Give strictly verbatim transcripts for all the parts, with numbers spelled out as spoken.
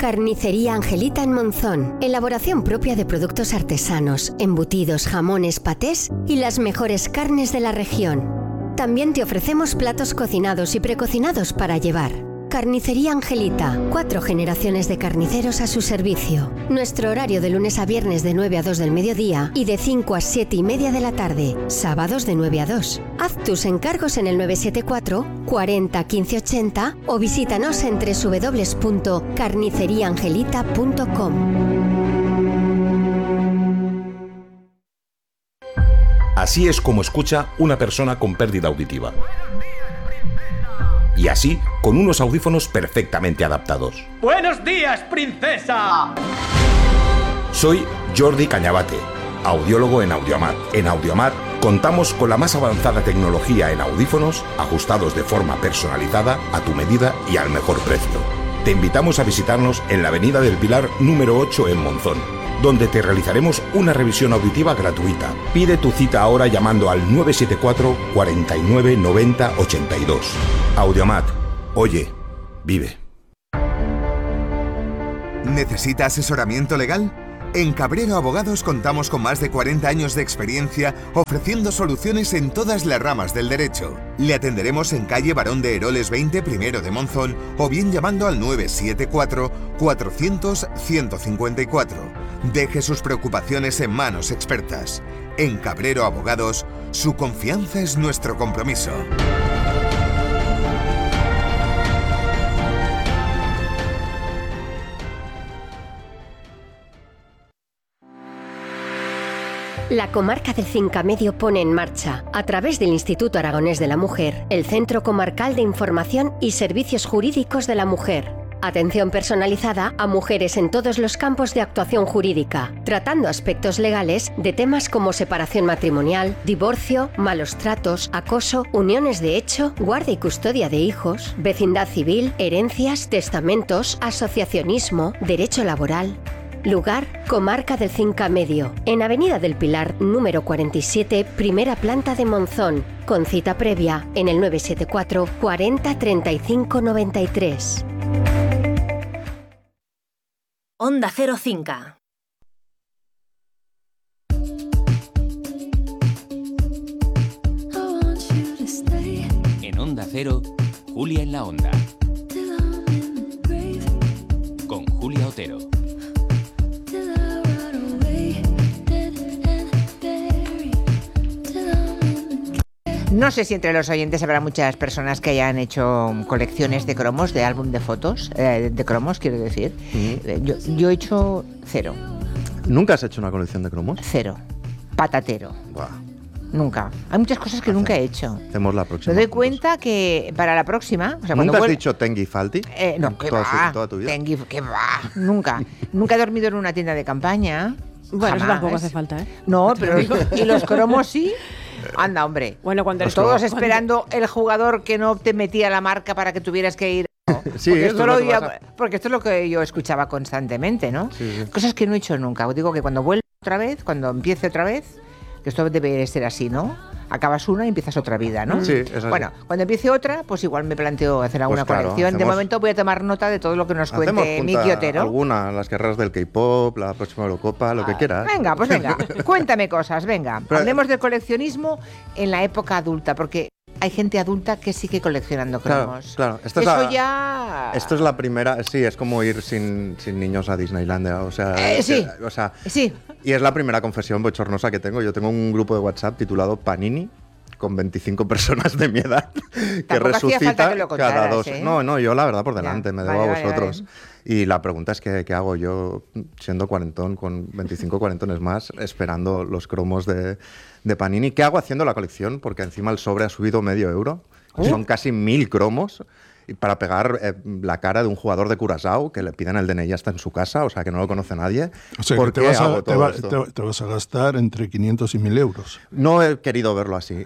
Carnicería Angelita en Monzón. Elaboración propia de productos artesanos, embutidos, jamones, patés y las mejores carnes de la región. También te ofrecemos platos cocinados y precocinados para llevar. Carnicería Angelita. Cuatro generaciones de carniceros a su servicio. Nuestro horario de lunes a viernes de nueve a dos del mediodía y de cinco a siete y media de la tarde. Sábados de nueve a dos. Haz tus encargos en el nueve siete cuatro, cuarenta, quince ochenta o visítanos en doble u doble u doble u punto carnicería angelita punto com. Así es como escucha una persona con pérdida auditiva. Y así, con unos audífonos perfectamente adaptados. ¡Buenos días, princesa! Soy Jordi Cañabate, audiólogo en Audiomat. En Audiomat contamos con la más avanzada tecnología en audífonos, ajustados de forma personalizada, a tu medida y al mejor precio. Te invitamos a visitarnos en la Avenida del Pilar número ocho en Monzón, donde te realizaremos una revisión auditiva gratuita. Pide tu cita ahora llamando al nueve siete cuatro, cuarenta y nueve, noventa, ochenta y dos. Audiomat. Oye, vive. ¿Necesita asesoramiento legal? En Cabrero Abogados contamos con más de cuarenta años de experiencia ofreciendo soluciones en todas las ramas del derecho. Le atenderemos en calle Barón de Eroles veinte, primero de Monzón, o bien llamando al nueve siete cuatro, cuatrocientos, ciento cincuenta y cuatro. Deje sus preocupaciones en manos expertas. En Cabrero Abogados, su confianza es nuestro compromiso. La comarca del Cincamedio pone en marcha, a través del Instituto Aragonés de la Mujer, el Centro Comarcal de Información y Servicios Jurídicos de la Mujer. Atención personalizada a mujeres en todos los campos de actuación jurídica, tratando aspectos legales de temas como separación matrimonial, divorcio, malos tratos, acoso, uniones de hecho, guarda y custodia de hijos, vecindad civil, herencias, testamentos, asociacionismo, derecho laboral. Lugar, Comarca del Cincamedio, en Avenida del Pilar, número cuarenta y siete, primera planta de Monzón, con cita previa en el nueve siete cuatro, cuarenta, treinta y cinco, noventa y tres. Onda Cero Cinca. En Onda Cero, Julia en la Onda. Con Julia Otero. No sé si entre los oyentes habrá muchas personas que hayan hecho colecciones de cromos, de álbum de fotos, eh, de cromos, quiero decir. Mm. Yo, yo he hecho cero. ¿Nunca has hecho una colección de cromos? Cero. Patatero. Buah. Nunca. Hay muchas cosas que Hace. nunca he hecho. Hacemos la próxima. Me doy cuenta que para la próxima... O sea, ¿Nunca has vuel... dicho Tengi Falti? Eh, no, ¿qué toda, va? Su, toda tu vida. Tengi, ¿qué va? Nunca. Nunca he dormido en una tienda de campaña. Bueno, eso tampoco hace falta, ¿eh? No, pero... ¿Y los cromos sí? Anda, hombre. Bueno, cuando pues todos esperando cuando... el jugador que no te metía la marca para que tuvieras que ir. Sí, porque, esto esto lo oía, a... porque esto es lo que yo escuchaba constantemente, ¿no? Sí, sí. Cosas que no he hecho nunca. Os digo que cuando vuelva otra vez, cuando empiece otra vez, que esto debe ser así, ¿no? Acabas una y empiezas otra vida, ¿no? Sí, es así. Bueno, cuando empiece otra, pues igual me planteo hacer alguna pues claro, colección. hacemos... De momento voy a tomar nota de todo lo que nos cuente Miki Otero. Alguna, las guerras del K-pop, la próxima Eurocopa, lo ah, que quieras. Venga, pues venga, cuéntame cosas, venga. Pero, Hablemos del coleccionismo en la época adulta, porque hay gente adulta que sigue coleccionando cromos. Claro, claro. Esto Eso es la, ya... Esto es la primera... Sí, es como ir sin, sin niños a Disneylandia. O sea, eh, sí. Que, o sea, sí. Y es la primera confesión bochornosa que tengo. Yo tengo un grupo de WhatsApp titulado Panini, con veinticinco personas de mi edad, que Tampoco resucita que lo contaras, cada dos. ¿eh? No, no, yo la verdad por delante, ya, me debo vale, a vosotros. Vale, vale. Y la pregunta es que, ¿qué hago yo siendo cuarentón, con veinticinco cuarentones más, esperando los cromos de, de Panini? ¿Qué hago haciendo la colección? Porque encima el sobre ha subido medio euro. Uh. Son casi mil cromos. Y para pegar eh, la cara de un jugador de Curazao, que le piden el D N I hasta en su casa, o sea, que no lo conoce nadie. O sea, ¿Por que qué te vas, hago a, todo te, va, esto? te, te vas a gastar entre quinientos y mil euros. No he querido verlo así.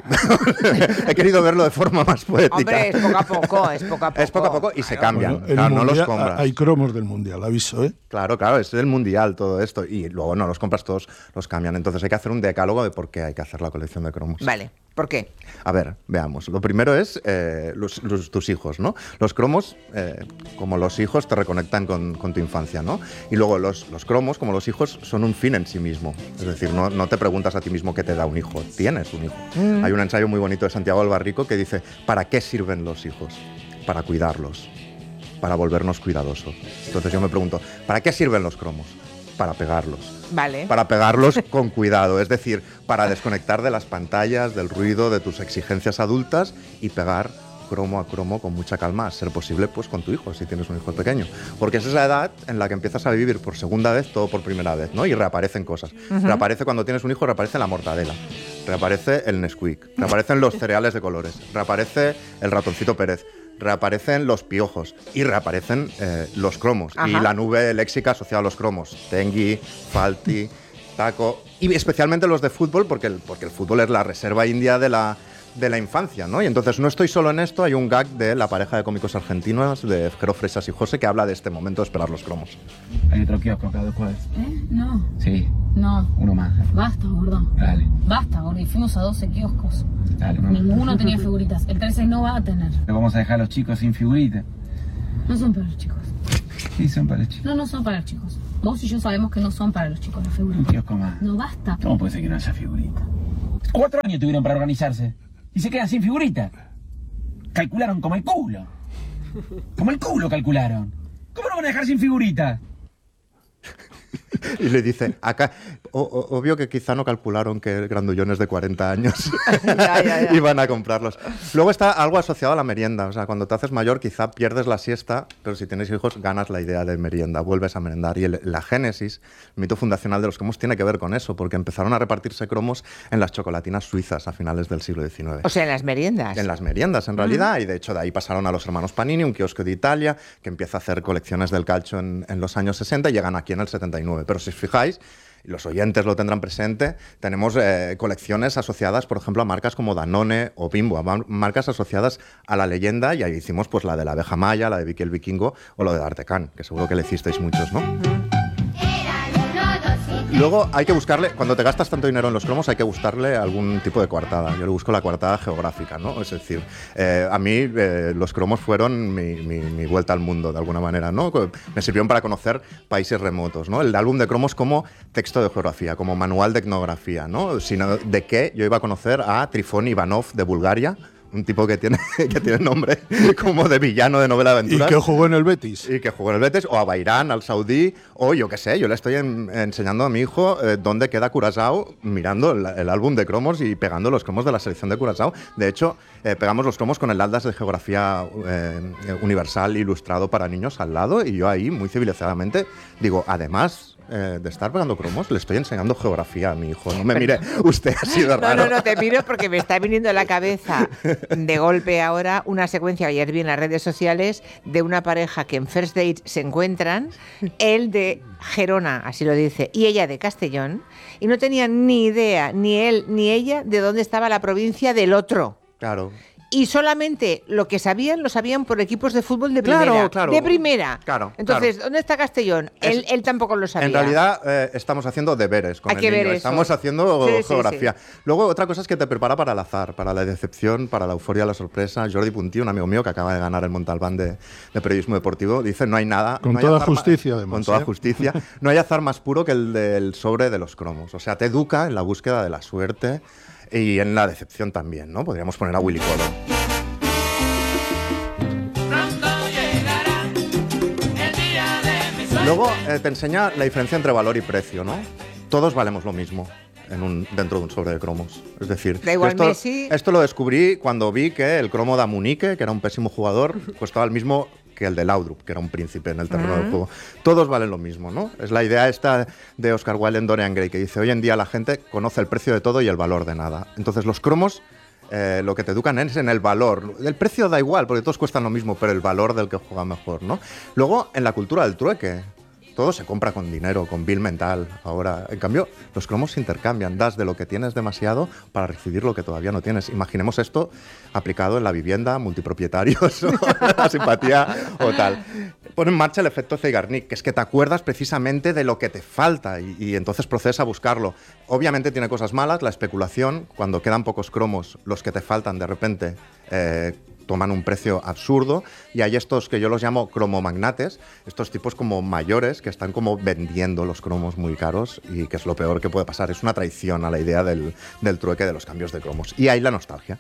He querido verlo de forma más poética. Hombre, es poco a poco, es poco a poco. Es poco a poco y se cambian. Bueno, claro, mundial, no los compras. Hay cromos del Mundial, aviso, ¿eh? Claro, claro, es del Mundial todo esto. Y luego no los compras todos, los cambian. Entonces hay que hacer un decálogo de por qué hay que hacer la colección de cromos. Vale. ¿Por qué? A ver, veamos. Lo primero es eh, los, los, tus hijos, ¿no? Los cromos, eh, como los hijos, te reconectan con, con tu infancia, ¿no? Y luego los, los cromos, como los hijos, son un fin en sí mismo. Es decir, no, no te preguntas a ti mismo qué te da un hijo. Tienes un hijo. Mm. Hay un ensayo muy bonito de Santiago Albarrico que dice, ¿para qué sirven los hijos? Para cuidarlos, para volvernos cuidadosos. Entonces yo me pregunto, ¿para qué sirven los cromos? Para pegarlos. Vale. Para pegarlos con cuidado, es decir, para desconectar de las pantallas, del ruido, de tus exigencias adultas y pegar cromo a cromo con mucha calma, a ser posible pues con tu hijo, si tienes un hijo pequeño. Porque esa es la edad en la que empiezas a vivir por segunda vez todo por primera vez, ¿no? Y reaparecen cosas. Uh-huh. Reaparece cuando tienes un hijo, reaparece la mortadela, reaparece el Nesquik, reaparecen los cereales de colores, reaparece el ratoncito Pérez, reaparecen los piojos y reaparecen eh, los cromos. Ajá. Y la nube léxica asociada a los cromos. Tengui, Falti, Taco. Y especialmente los de fútbol, porque el, porque el fútbol es la reserva india de la, de la infancia, ¿no? Y entonces no estoy solo en esto, hay un gag de la pareja de cómicos argentinos, de Jero Fresas y José, que habla de este momento de esperar los cromos. Hay otro kiosco acá, dos cuadras. ¿Eh? No. Sí. No. Uno más. Basta, gordo. Dale. Basta, gordo. Y fuimos a doce kioscos. Dale, no. Ninguno tenía figuritas. El trece no va a tener. ¿Le vamos a dejar a los chicos sin figuritas? No son para los chicos. Sí, son para los chicos. No, no son para los chicos. Vos y yo sabemos que no son para los chicos las figuritas. Un kiosco más. No, basta. ¿Cómo puede ser que no haya figuritas? Cuatro años tuvieron para organizarse. Y se quedan sin figuritas. Calcularon como el culo. Como el culo calcularon. ¿Cómo no van a dejar sin figuritas? Y le dice, acá, o, o, obvio que quizá no calcularon que grandullones de cuarenta años ya, ya, ya. iban a comprarlos. Luego está algo asociado a la merienda, o sea, cuando te haces mayor quizá pierdes la siesta, pero si tienes hijos ganas la idea de merienda, vuelves a merendar. Y el, la génesis, el mito fundacional de los cromos tiene que ver con eso, porque empezaron a repartirse cromos en las chocolatinas suizas a finales del siglo diecinueve. O sea, en las meriendas. En las meriendas, en realidad, uh-huh. Y de hecho de ahí pasaron a los hermanos Panini, un kiosco de Italia, que empieza a hacer colecciones del calcio en, en los años sesenta y llegan aquí en el setenta y nueve. Pero si os fijáis, y los oyentes lo tendrán presente, tenemos eh, colecciones asociadas, por ejemplo, a marcas como Danone o Bimbo, a marcas asociadas a la leyenda, y ahí hicimos pues la de la abeja maya, la de Vicky el Vikingo o lo de D'Artagnan, que seguro que le hicisteis muchos, ¿no? Luego hay que buscarle, cuando te gastas tanto dinero en los cromos, hay que buscarle algún tipo de coartada. Yo le busco la coartada geográfica, ¿no? Es decir, eh, a mí eh, los cromos fueron mi, mi, mi vuelta al mundo, de alguna manera, ¿no? Me sirvieron para conocer países remotos, ¿no? El álbum de cromos como texto de geografía, como manual de etnografía, ¿no? Sino de qué yo iba a conocer a Trifón Ivanov de Bulgaria, un tipo que tiene, que tiene nombre como de villano de novela de aventuras. Y que jugó en el Betis. Y que jugó en el Betis, o a Bayrán, al saudí, o yo qué sé, yo le estoy en, enseñando a mi hijo eh, dónde queda Curazao, mirando el, el álbum de cromos y pegando los cromos de la selección de Curazao. De hecho, eh, pegamos los cromos con el Atlas de Geografía eh, Universal ilustrado para niños al lado, y yo ahí, muy civilizadamente, digo, además... Eh, de estar pegando cromos, le estoy enseñando geografía a mi hijo. No me mire usted así de raro. No, no, no, te miro porque me está viniendo a la cabeza de golpe ahora una secuencia, ayer vi en las redes sociales, de una pareja que en First Date se encuentran, él de Gerona, así lo dice, y ella de Castellón, y no tenían ni idea, ni él ni ella, de dónde estaba la provincia del otro. Claro. Y solamente lo que sabían, lo sabían por equipos de fútbol de primera. Claro, claro. De primera. Claro. Entonces, claro. ¿dónde está Castellón? Es, él, él tampoco lo sabía. En realidad, eh, estamos haciendo deberes con Hay el que niño. ver eso. Estamos haciendo sí, geografía. Sí, sí. Luego, otra cosa es que te prepara para el azar, para la decepción, para la euforia, la sorpresa. Jordi Puntí, un amigo mío que acaba de ganar el Montalbán de, de periodismo deportivo, dice, no hay nada... Con no toda hay justicia, más, además. Con toda ¿eh? justicia. No hay azar más puro que el del sobre de los cromos. O sea, te educa en la búsqueda de la suerte y en la decepción también, ¿no? Podríamos poner a Willy Colón. Luego eh, te enseña la diferencia entre valor y precio, ¿no? Todos valemos lo mismo en un, dentro de un sobre de cromos. Es decir, da igual esto, Messi... esto lo descubrí cuando vi que el cromo de Amunique, que era un pésimo jugador, costaba el mismo que el de Laudrup, que era un príncipe en el terreno uh-huh. del juego. Todos valen lo mismo, ¿no? Es la idea esta de Oscar Wilde en Dorian Gray, que dice, hoy en día la gente conoce el precio de todo y el valor de nada. Entonces los cromos eh, lo que te educan es en el valor. El precio da igual, porque todos cuestan lo mismo, pero el valor del que juega mejor, ¿no? Luego, en la cultura del trueque, todo se compra con dinero, con bill mental ahora. En cambio, los cromos se intercambian. Das de lo que tienes demasiado para recibir lo que todavía no tienes. Imaginemos esto aplicado en la vivienda, multipropietarios, la simpatía o tal. pone en marcha el efecto Zeigarnik, que es que te acuerdas precisamente de lo que te falta y, y entonces procedes a buscarlo. Obviamente tiene cosas malas, la especulación, cuando quedan pocos cromos, los que te faltan de repente eh, toman un precio absurdo, y hay estos que yo los llamo cromomagnates, estos tipos como mayores que están como vendiendo los cromos muy caros, y que es lo peor que puede pasar. Es una traición a la idea del, del trueque de los cambios de cromos. Y ahí la nostalgia.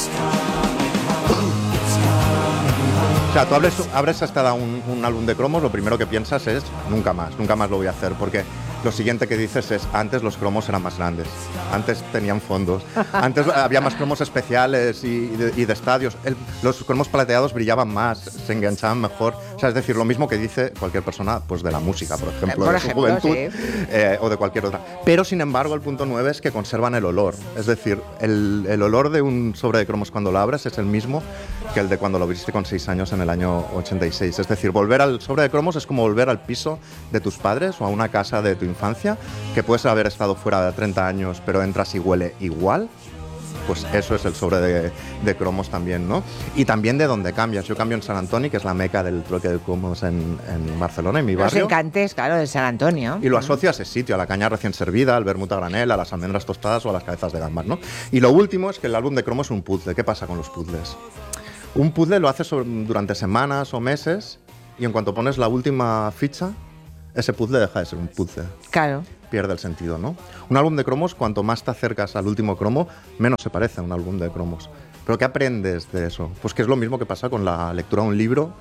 O sea, tú abres, abres hasta un, un álbum de cromos, lo primero que piensas es nunca más, nunca más lo voy a hacer, porque lo siguiente que dices es antes los cromos eran más grandes, antes tenían fondos, antes había más cromos especiales y, y, de, y de estadios, El, los cromos plateados brillaban más, se enganchaban mejor. O sea, es decir, lo mismo que dice cualquier persona pues de la música, por ejemplo, por de ejemplo, su juventud sí. eh, o de cualquier otra. Pero, sin embargo, el punto nueve es que conservan el olor. Es decir, el, el olor de un sobre de cromos cuando lo abres es el mismo que el de cuando lo abriste con seis años en el año ochenta y seis. Es decir, volver al sobre de cromos es como volver al piso de tus padres o a una casa de tu infancia, que puedes haber estado fuera de treinta años, pero entras y huele igual. Pues eso es el sobre de, de cromos también, ¿no? Y también de dónde cambias. Yo cambio en San Antonio, que es la meca del trueque de cromos en, en Barcelona, en mi barrio. Los encantes, claro, de San Antonio. Y lo asocio a ese sitio, a la caña recién servida, al vermut a granel, a las almendras tostadas o a las cabezas de gambas, ¿no? Y lo último es que el álbum de cromos es un puzzle. ¿Qué pasa con los puzzles? Un puzzle lo haces sobre, durante semanas o meses, y en cuanto pones la última ficha, ese puzzle deja de ser un puzzle. Claro. Pierde el sentido, ¿no? Un álbum de cromos, cuanto más te acercas al último cromo, menos se parece a un álbum de cromos. ¿Pero qué aprendes de eso? Pues que es lo mismo que pasa con la lectura de un libro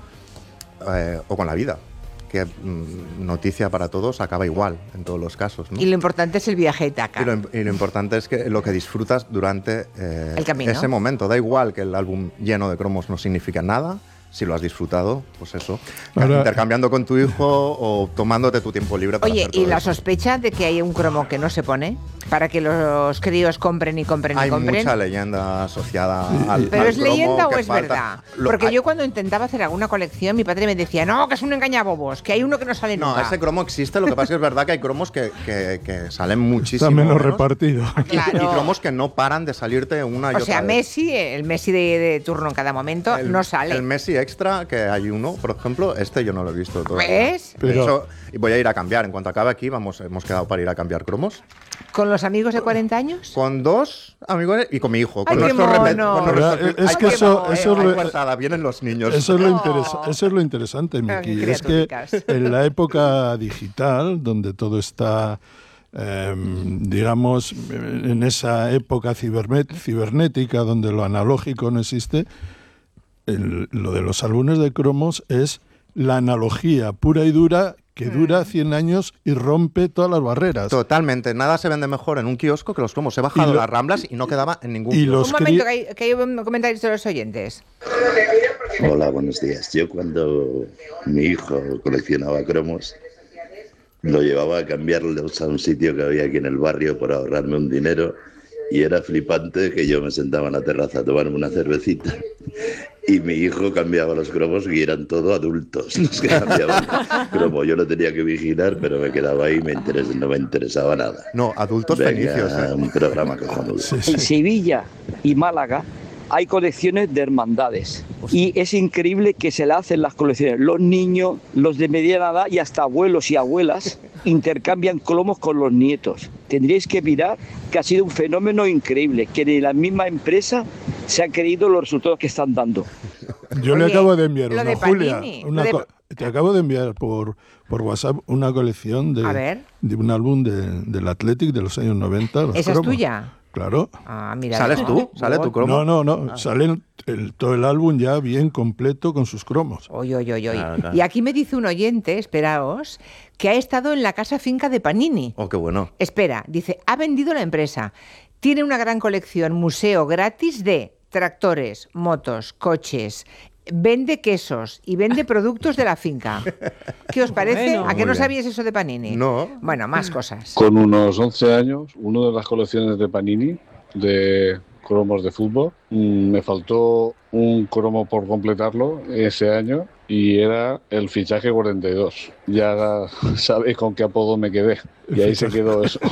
eh, o con la vida, que mmm, noticia para todos acaba igual en todos los casos, ¿no? Y lo importante es el viaje de taca. Y lo, y lo importante es que lo que disfrutas durante eh, el camino. Ese momento. Da igual que el álbum lleno de cromos no significa nada. Si lo has disfrutado, pues eso, ahora, intercambiando con tu hijo o tomándote tu tiempo libre para Oye, hacer todo ¿y la eso. sospecha de que hay un cromo que no se pone para que los críos compren y compren hay y compren? Hay mucha leyenda asociada al ¿Pero al es leyenda cromo o es falta. verdad? Lo, Porque hay, yo cuando intentaba hacer alguna colección, mi padre me decía, no, que es un engañabobos, que hay uno que no sale no, nunca. No, ese cromo existe, lo que pasa es que es verdad que hay cromos que, que, que salen muchísimo. Está menos, menos. repartido. Claro. Y, y cromos que no paran de salirte una y o otra sea, vez. Messi, el Messi de, de turno en cada momento, el, no sale. El Messi extra, que hay uno, por ejemplo, este yo no lo he visto todavía. ¿Ves? Pero... De hecho, voy a ir a cambiar. En cuanto acabe aquí, vamos, hemos quedado para ir a cambiar cromos. ¿Con los amigos de cuarenta años? Con dos amigos y con mi hijo. Con Ay, nuestro qué repet, mono. con nuestro es Ay, que eso, eso Ay, lo, guardada, vienen los niños. Eso es lo, oh. interesa, eso es lo interesante, Miki. Es que en la época digital, donde todo está, eh, digamos, en esa época cibernética, donde lo analógico no existe, el, lo de los álbumes de cromos es la analogía pura y dura que dura cien años y rompe todas las barreras. Totalmente. Nada se vende mejor en un kiosco que los cromos. He bajado lo, las Ramblas y no quedaba en ningún y kiosco. Los un momento, que hay, que hay un comentario de los oyentes. Hola, buenos días. Yo cuando mi hijo coleccionaba cromos, lo llevaba a cambiarlos a un sitio que había aquí en el barrio por ahorrarme un dinero, y era flipante que yo me sentaba en la terraza a tomarme una cervecita y mi hijo cambiaba los cromos y eran todos adultos los que cambiaban cromo. Yo lo tenía que vigilar, pero me quedaba ahí y me interes, no me interesaba nada. No, adultos Venga, fenicios. ¿eh? Un programa cojonudo. Sí, sí. En Sevilla y Málaga hay colecciones de hermandades y es increíble que se le hacen las colecciones. Los niños, los de mediana edad y hasta abuelos y abuelas intercambian cromos con los nietos. Tendríais que mirar que ha sido un fenómeno increíble, que de la misma empresa se han creído los resultados que están dando. Yo Oye, le acabo de enviar una, de Julia, Panini, una de... te acabo de enviar por, por WhatsApp una colección de, de un álbum de, del Athletic de los años noventa. Los ¿Esa cromos. es tuya? Claro. Ah, mira. ¿Sales tú? ¿Sale tu cromo? No, no, no. Ah. Sale el, todo el álbum ya bien completo con sus cromos. Oye, oye, oye. Claro, claro. Y aquí me dice un oyente, esperaos, que ha estado en la casa finca de Panini. Oh, qué bueno. Espera, dice, ha vendido la empresa. Tiene una gran colección, museo gratis de tractores, motos, coches. Vende quesos y vende productos de la finca. ¿Qué os parece? Bueno, ¿A qué no bien. sabíais eso de Panini? No. Bueno, más cosas. Con unos once años, una de las colecciones de Panini, de cromos de fútbol, mmm, me faltó un cromo por completarlo ese año y era el fichaje cuarenta y dos. Ya sabéis con qué apodo me quedé. Y ahí se quedó eso.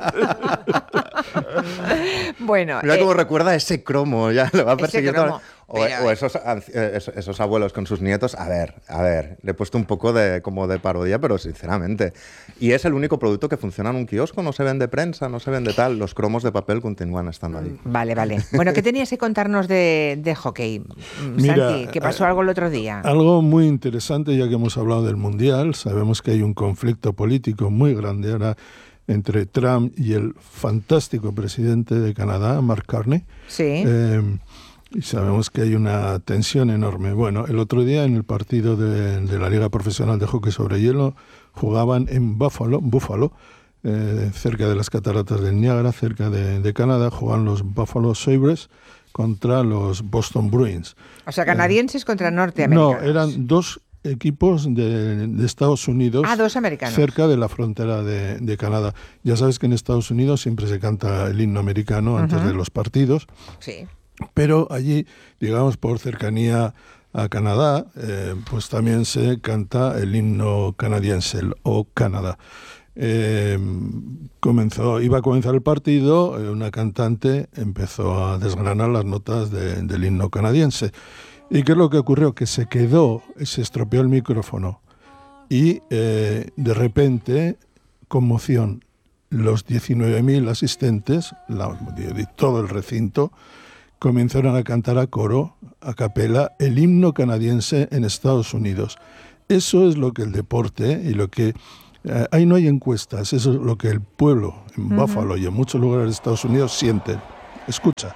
Bueno, Mira eh, cómo recuerda ese cromo, ya lo va persiguiendo. O, o esos, esos, esos abuelos con sus nietos, a ver, a ver, le he puesto un poco de como de parodia, pero sinceramente. Y es el único producto que funciona en un kiosco, no se vende prensa, no se vende tal, los cromos de papel continúan estando ahí. Vale, vale. Bueno, ¿qué tenías que contarnos de, de hockey, Mira, Santi? ¿Qué pasó algo el otro día? Algo muy interesante, ya que hemos hablado del Mundial, sabemos que hay un conflicto político muy grande ahora entre Trump y el fantástico presidente de Canadá, Mark Carney. Sí. Eh, y sabemos que hay una tensión enorme. Bueno, el otro día en el partido de, de la Liga Profesional de Hockey sobre Hielo jugaban en Buffalo, Buffalo eh, cerca de las cataratas del Niágara, cerca de, de Canadá, jugaban los Buffalo Sabres contra los Boston Bruins. O sea, canadienses eh, contra norteamericanos. No, eran dos equipos de, de Estados Unidos. Ah, dos americanos. Cerca de la frontera de, de Canadá. Ya sabes que en Estados Unidos siempre se canta el himno americano antes uh-huh. de los partidos. Sí. Pero allí, digamos, por cercanía a Canadá, eh, pues también se canta el himno canadiense, el O Canadá. Eh, comenzó, iba a comenzar el partido, eh, una cantante empezó a desgranar las notas de, del himno canadiense. ¿Y qué es lo que ocurrió? Que se quedó, se estropeó el micrófono y eh, de repente, conmoción, los diecinueve mil asistentes, la, de todo el recinto, comenzaron a cantar a coro, a capela, el himno canadiense en Estados Unidos. Eso es lo que el deporte y lo que... Eh, ahí no hay encuestas, eso es lo que el pueblo en uh-huh. Buffalo y en muchos lugares de Estados Unidos sienten. Escucha.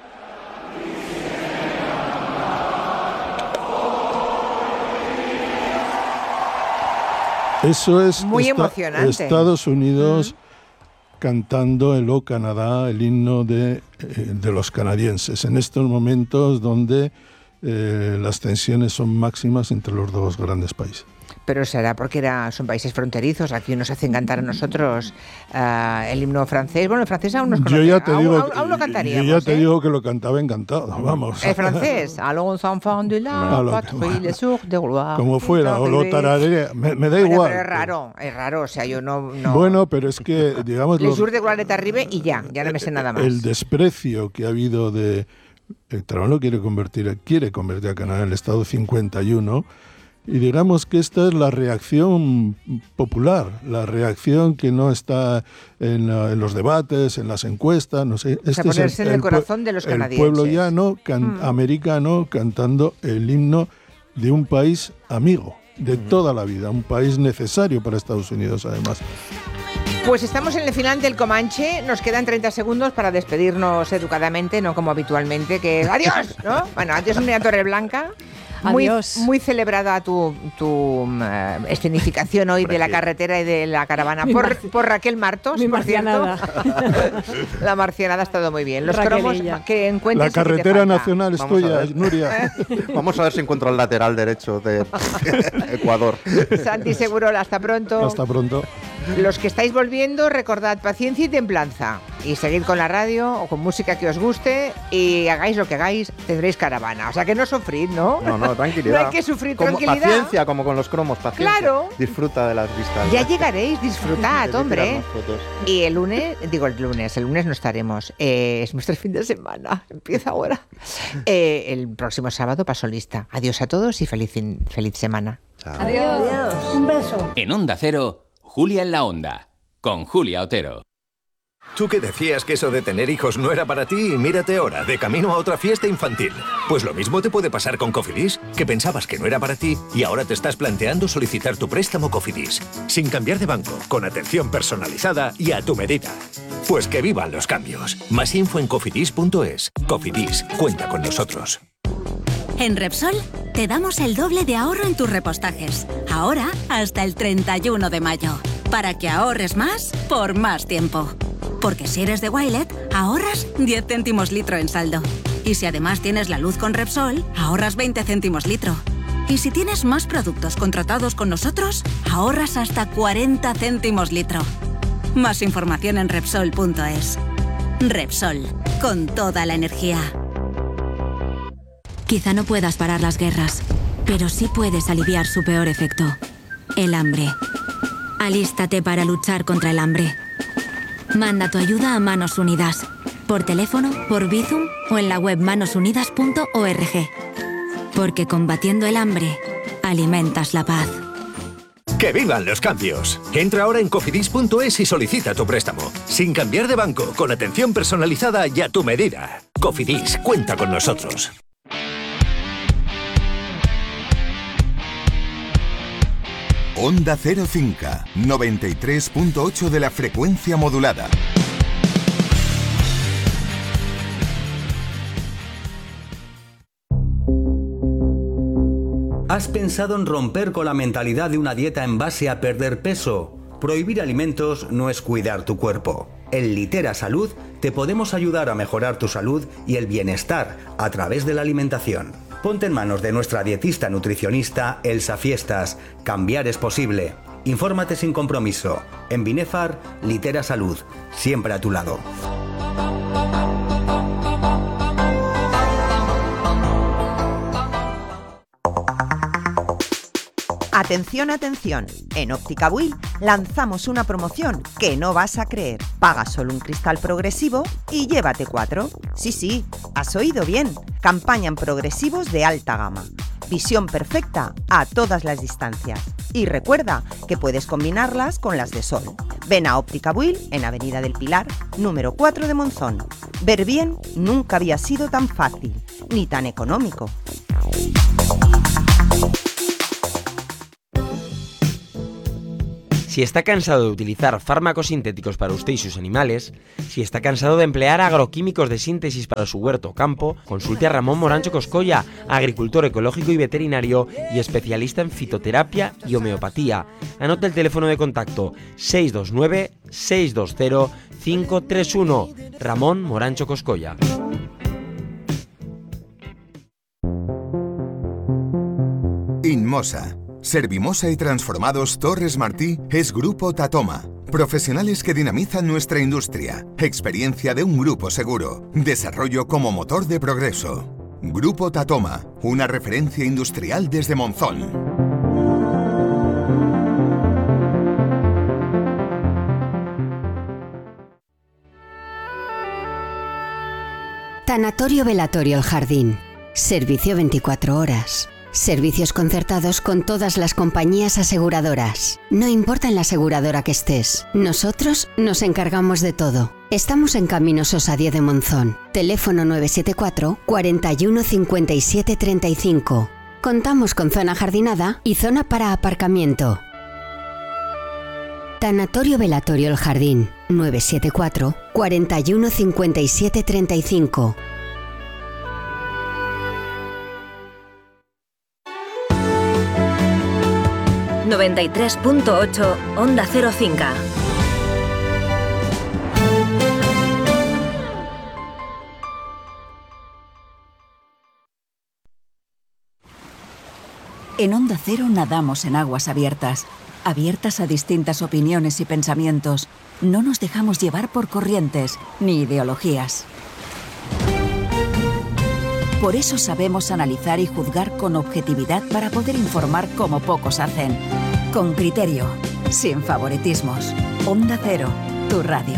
Eso es muy esta, emocionante. Estados Unidos uh-huh. cantando el O Canadá, el himno de, eh, de los canadienses, en estos momentos donde eh, las tensiones son máximas entre los dos grandes países. Pero será porque era, son países fronterizos, aquí nos hacen cantar a nosotros uh, el himno francés. Bueno, el francés aún nos conoce. Yo ya te digo, aún, aún lo cantaríamos. Yo ya te ¿eh? digo que lo cantaba encantado, vamos. El francés, allons enfants de la patrie, les sourds de gloire. Como fuera, o lo tararea, me, me da bueno, igual. Pero es raro, es raro, o sea, yo no... no... Bueno, pero es que, digamos... Les sourds de gloire t'arrive y ya, ya no me sé nada más. El desprecio que ha habido de... El Trump lo quiere convertir, quiere convertir a Canadá en el estado cincuenta y uno... Y digamos que esta es la reacción popular, la reacción que no está en, la, en los debates, en las encuestas, no sé. Este o sea, ponerse es el, en el corazón de los canadienses. El pueblo llano, can, mm. americano, cantando el himno de un país amigo, de mm. toda la vida, un país necesario para Estados Unidos, además. Pues estamos en el final del Comanche, nos quedan treinta segundos para despedirnos educadamente, no como habitualmente, que ¡adiós! ¿No? Bueno, adiós, una Torreblanca. Muy, muy celebrada tu, tu uh, escenificación hoy de la carretera y de la caravana por, por Raquel Martos, mi por marcianada. La marcianada ha estado muy bien. Los cromos que encuentres. La carretera nacional es tuya, Nuria. Vamos a ver si encuentro el lateral derecho de Ecuador. Santi Segurola, hasta pronto. Hasta pronto. Los que estáis volviendo, recordad paciencia y templanza. Y seguid con la radio o con música que os guste y hagáis lo que hagáis, tendréis caravana. O sea que no sufrid, ¿no? No, no, tranquilidad. No hay que sufrir, como tranquilidad. Paciencia, como con los cromos, paciencia. Claro. Disfruta de las vistas. Ya llegaréis, disfrutad, hombre. Y el lunes, digo el lunes, el lunes no estaremos. Eh, es nuestro fin de semana, empieza ahora. Eh, el próximo sábado paso lista. Adiós a todos y feliz, feliz semana. Chao. Adiós. Adiós. Un beso. En Onda Cero, Julia en la Onda, con Julia Otero. Tú que decías que eso de tener hijos no era para ti y mírate ahora, de camino a otra fiesta infantil. Pues lo mismo te puede pasar con Cofidis, que pensabas que no era para ti y ahora te estás planteando solicitar tu préstamo Cofidis. Sin cambiar de banco, con atención personalizada y a tu medida. Pues que vivan los cambios. Más info en cofidis punto es. Cofidis, cuenta con nosotros. En Repsol te damos el doble de ahorro en tus repostajes. Ahora hasta el treinta y uno de mayo. Para que ahorres más por más tiempo. Porque si eres de Wilet, ahorras diez céntimos litro en saldo. Y si además tienes la luz con Repsol, ahorras veinte céntimos litro. Y si tienes más productos contratados con nosotros, ahorras hasta cuarenta céntimos litro. Más información en Repsol punto es. Repsol, con toda la energía. Quizá no puedas parar las guerras, pero sí puedes aliviar su peor efecto, el hambre. Alístate para luchar contra el hambre. Manda tu ayuda a Manos Unidas, por teléfono, por Bizum o en la web manos unidas punto org. Porque combatiendo el hambre, alimentas la paz. ¡Que vivan los cambios! Entra ahora en cofidis punto es y solicita tu préstamo. Sin cambiar de banco, con atención personalizada y a tu medida. Cofidis, cuenta con nosotros. Onda Cero Cinca, noventa y tres punto ocho de la frecuencia modulada. ¿Has pensado en romper con la mentalidad de una dieta en base a perder peso? Prohibir alimentos no es cuidar tu cuerpo. En Litera Salud te podemos ayudar a mejorar tu salud y el bienestar a través de la alimentación. Ponte en manos de nuestra dietista nutricionista Elsa Fiestas. Cambiar es posible. Infórmate sin compromiso. En Binefar, Litera Salud. Siempre a tu lado. Atención, atención. En Óptica Buil lanzamos una promoción que no vas a creer. Paga solo un cristal progresivo y llévate cuatro. Sí, sí, has oído bien. Campaña en progresivos de alta gama. Visión perfecta a todas las distancias. Y recuerda que puedes combinarlas con las de sol. Ven a Óptica Buil en Avenida del Pilar, número cuatro de Monzón. Ver bien nunca había sido tan fácil, ni tan económico. Si está cansado de utilizar fármacos sintéticos para usted y sus animales, si está cansado de emplear agroquímicos de síntesis para su huerto o campo, consulte a Ramón Morancho Coscolla, agricultor ecológico y veterinario y especialista en fitoterapia y homeopatía. Anota el teléfono de contacto seis dos nueve, seis dos cero, cinco tres uno. Ramón Morancho Coscolla. Inmosa. Servimosa y Transformados Torres Martí es Grupo Tatoma. Profesionales que dinamizan nuestra industria. Experiencia de un grupo seguro. Desarrollo como motor de progreso. Grupo Tatoma, una referencia industrial desde Monzón. Tanatorio Velatorio El Jardín. Servicio veinticuatro horas. Servicios concertados con todas las compañías aseguradoras. No importa en la aseguradora que estés, nosotros nos encargamos de todo. Estamos en Camino Sosa diez de Monzón. Teléfono nueve siete cuatro, cuatro uno, cinco siete tres cinco. Contamos con zona jardinada y zona para aparcamiento. Tanatorio Velatorio El Jardín. nueve siete cuatro, cuatro uno, cinco siete tres cinco. noventa y tres punto ocho Onda Cero Cinca. En Onda Cero nadamos en aguas abiertas, abiertas a distintas opiniones y pensamientos. No nos dejamos llevar por corrientes ni ideologías. Por eso sabemos analizar y juzgar con objetividad para poder informar como pocos hacen. Con criterio, sin favoritismos. Onda Cero, tu radio.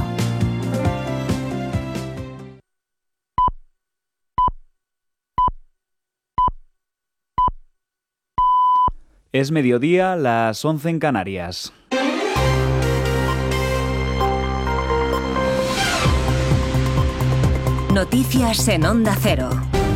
Es mediodía, las once en Canarias. Noticias en Onda Cero.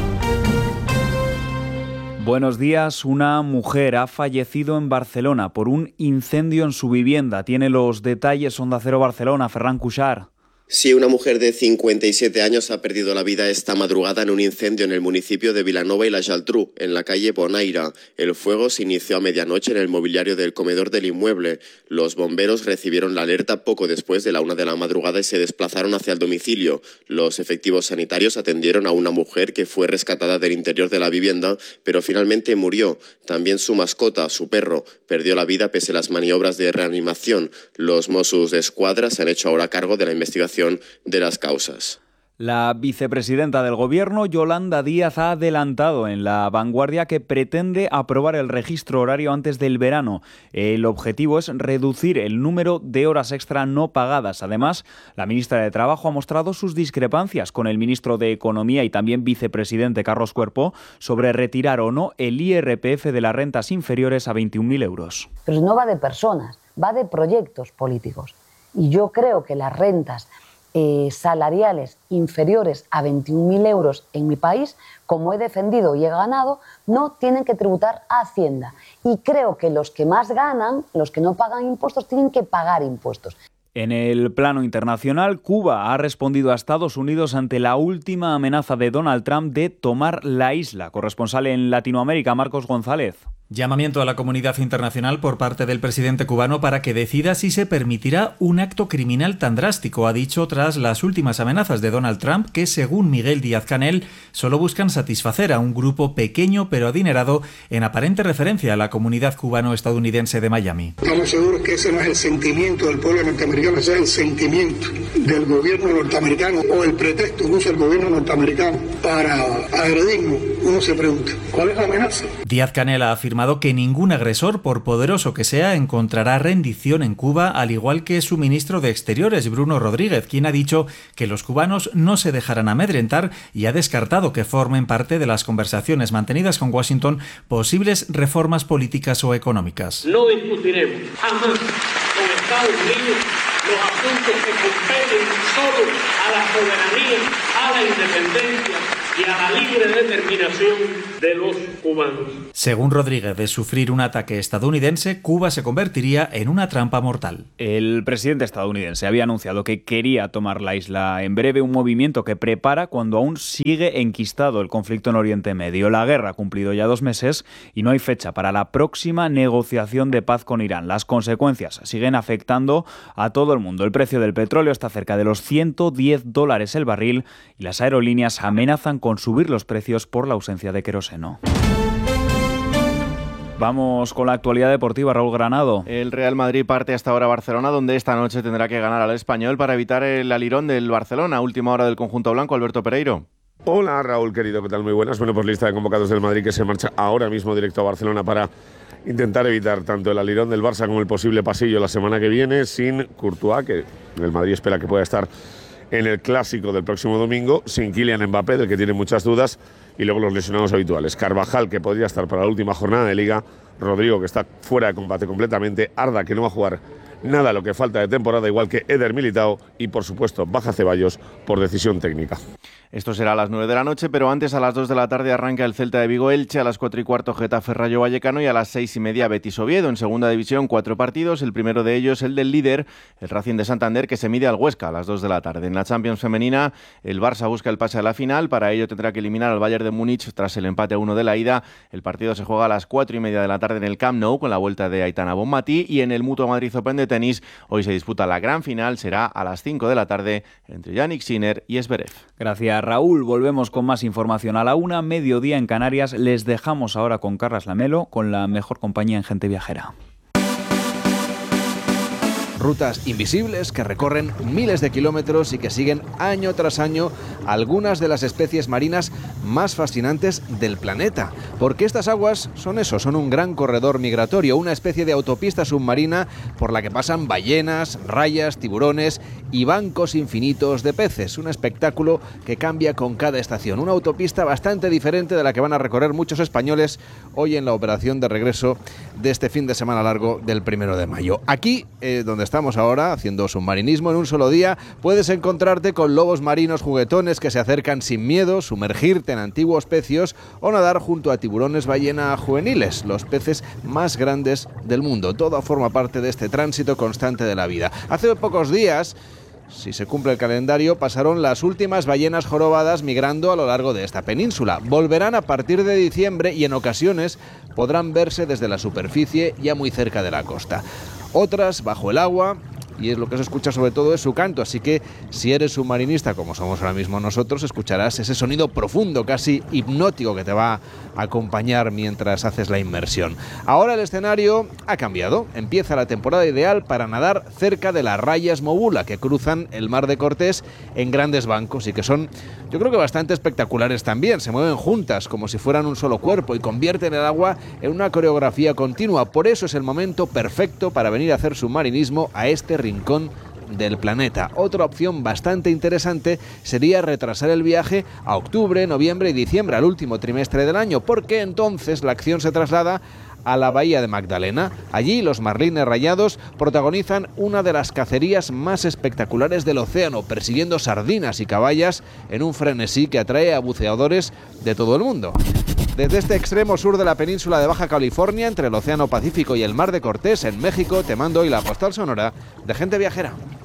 Buenos días. Una mujer ha fallecido en Barcelona por un incendio en su vivienda. Tiene los detalles Onda Cero Barcelona, Ferran Cuixart. Sí, una mujer de cincuenta y siete años ha perdido la vida esta madrugada en un incendio en el municipio de Vilanova y la Geltrú, en la calle Bonaire. El fuego se inició a medianoche en el mobiliario del comedor del inmueble. Los bomberos recibieron la alerta poco después de la una de la madrugada y se desplazaron hacia el domicilio. Los efectivos sanitarios atendieron a una mujer que fue rescatada del interior de la vivienda, pero finalmente murió. También su mascota, su perro, perdió la vida pese a las maniobras de reanimación. Los Mossos d'Esquadra se han hecho ahora cargo de la investigación de las causas. La vicepresidenta del Gobierno, Yolanda Díaz, ha adelantado en La Vanguardia que pretende aprobar el registro horario antes del verano. El objetivo es reducir el número de horas extra no pagadas. Además, la ministra de Trabajo ha mostrado sus discrepancias con el ministro de Economía y también vicepresidente Carlos Cuerpo sobre retirar o no el I R P F de las rentas inferiores a veintiún mil euros. Pero no va de personas, va de proyectos políticos. Y yo creo que las rentas Eh, salariales inferiores a veintiún mil euros en mi país, como he defendido y he ganado, no tienen que tributar a Hacienda. Y creo que los que más ganan, los que no pagan impuestos, tienen que pagar impuestos. En el plano internacional, Cuba ha respondido a Estados Unidos ante la última amenaza de Donald Trump de tomar la isla. Corresponsal en Latinoamérica, Marcos González. Llamamiento a la comunidad internacional por parte del presidente cubano para que decida si se permitirá un acto criminal tan drástico, ha dicho tras las últimas amenazas de Donald Trump que, según Miguel Díaz-Canel, solo buscan satisfacer a un grupo pequeño pero adinerado en aparente referencia a la comunidad cubano-estadounidense de Miami. Estamos seguros que ese no es el sentimiento del pueblo norteamericano, ese es el sentimiento del gobierno norteamericano o el pretexto que usa el gobierno norteamericano para agredirnos. Uno se pregunta, ¿cuál es la amenaza? Díaz-Canel ha afirmado que ningún agresor, por poderoso que sea, encontrará rendición en Cuba, al igual que su ministro de Exteriores, Bruno Rodríguez, quien ha dicho que los cubanos no se dejarán amedrentar y ha descartado que formen parte de las conversaciones mantenidas con Washington posibles reformas políticas o económicas. No discutiremos jamás con Estados Unidos los asuntos que competen solo a la soberanía, a la independencia y a la libre determinación de los cubanos. Según Rodríguez, de sufrir un ataque estadounidense, Cuba se convertiría en una trampa mortal. El presidente estadounidense había anunciado que quería tomar la isla en breve, un movimiento que prepara cuando aún sigue enquistado el conflicto en Oriente Medio. La guerra ha cumplido ya dos meses y no hay fecha para la próxima negociación de paz con Irán. Las consecuencias siguen afectando a todo el mundo. El precio del petróleo está cerca de los ciento diez dólares el barril y las aerolíneas amenazan con subir los precios por la ausencia de queroseno. Vamos con la actualidad deportiva, Raúl Granado. El Real Madrid parte hasta ahora a Barcelona, donde esta noche tendrá que ganar al Español para evitar el alirón del Barcelona. Última hora del conjunto blanco, Alberto Pereiro. Hola Raúl, querido, ¿qué tal? Muy buenas. Bueno, pues lista de convocados del Madrid que se marcha ahora mismo directo a Barcelona para intentar evitar tanto el alirón del Barça como el posible pasillo la semana que viene, sin Courtois, que el Madrid espera que pueda estar en el clásico del próximo domingo, sin Kylian Mbappé, del que tiene muchas dudas, y luego los lesionados habituales. Carvajal, que podría estar para la última jornada de Liga, Rodrigo, que está fuera de combate completamente, Arda, que no va a jugar nada lo que falta de temporada, igual que Eder Militao, y por supuesto baja Ceballos por decisión técnica. Esto será a las nueve de la noche, pero antes a las dos de la tarde arranca el Celta de Vigo Elche, a las cuatro y cuarto Getafe Rayo Vallecano y a las seis y media Betis Oviedo. En segunda división, cuatro partidos, el primero de ellos el del líder, el Racing de Santander, que se mide al Huesca a las dos de la tarde. En la Champions femenina, el Barça busca el pase a la final, para ello tendrá que eliminar al Bayern de Múnich tras el empate a uno de la ida. El partido se juega a las cuatro y media de la tarde en el Camp Nou con la vuelta de Aitana Bonmatí, y en el Mutua Madrid Open de tenis hoy se disputa la gran final, será a las cinco de la tarde entre Yannick Sinner y Zverev. Gracias, Raúl. Volvemos con más información a la una, mediodía en Canarias. Les dejamos ahora con Carlas Lamelo, con la mejor compañía en Gente Viajera. Rutas invisibles que recorren miles de kilómetros y que siguen año tras año algunas de las especies marinas más fascinantes del planeta. Porque estas aguas son eso, son un gran corredor migratorio, una especie de autopista submarina por la que pasan ballenas, rayas, tiburones y bancos infinitos de peces. Un espectáculo que cambia con cada estación. Una autopista bastante diferente de la que van a recorrer muchos españoles hoy en la operación de regreso de este fin de semana largo del primero de mayo. Aquí, eh, donde estamos ahora, haciendo submarinismo en un solo día, puedes encontrarte con lobos marinos juguetones que se acercan sin miedo, sumergirte en antiguos pecios o nadar junto a tiburones ballena juveniles, los peces más grandes del mundo. Todo forma parte de este tránsito constante de la vida. Hace pocos días, si se cumple el calendario, pasaron las últimas ballenas jorobadas migrando a lo largo de esta península. Volverán a partir de diciembre y en ocasiones podrán verse desde la superficie ya muy cerca de la costa. Otras bajo el agua, y es lo que se escucha sobre todo es su canto, así que si eres submarinista, como somos ahora mismo nosotros, escucharás ese sonido profundo, casi hipnótico, que te va a acompañar mientras haces la inmersión. Ahora el escenario ha cambiado, empieza la temporada ideal para nadar cerca de las rayas Mobula, que cruzan el Mar de Cortés en grandes bancos y que son, yo creo que bastante espectaculares también. Se mueven juntas como si fueran un solo cuerpo y convierten el agua en una coreografía continua. Por eso es el momento perfecto para venir a hacer submarinismo a este rincón del planeta. Otra opción bastante interesante sería retrasar el viaje a octubre, noviembre y diciembre, al último trimestre del año, porque entonces la acción se traslada a la bahía de Magdalena. Allí los marlines rayados protagonizan una de las cacerías más espectaculares del océano, persiguiendo sardinas y caballas en un frenesí que atrae a buceadores de todo el mundo. Desde este extremo sur de la península de Baja California, entre el Océano Pacífico y el Mar de Cortés, en México, te mando hoy la postal sonora de Gente Viajera.